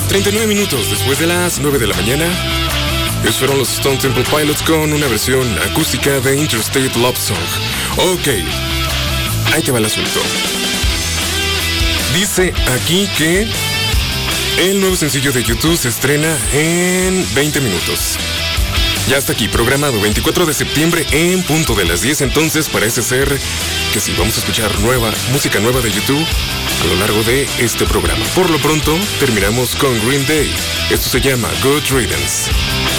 39 minutos después de las 9 de la mañana. Ellos fueron los Stone Temple Pilots con una versión acústica de Interstate Love Song. Ok, ahí te va el asunto. Dice aquí que el nuevo sencillo de YouTube se estrena en 20 minutos. Ya está aquí, programado 24 de septiembre en punto de las 10. Entonces parece ser que sí, vamos a escuchar música nueva de YouTube a lo largo de este programa. Por lo pronto, terminamos con Green Day. Esto se llama Good Riddance.